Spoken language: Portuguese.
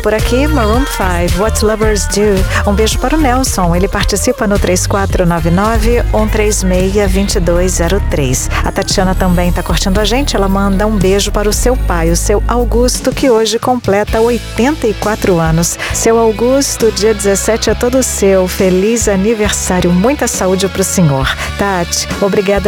por aqui, Maroon 5, What Lovers Do. Um beijo para o Nelson, ele participa no 3499-136-2203. A Tatiana também está curtindo a gente, ela manda um beijo para o seu pai, o seu Augusto, que hoje completa 84 anos. Seu Augusto, dia 17 é todo seu, feliz aniversário, muita saúde para o senhor. Tati, obrigada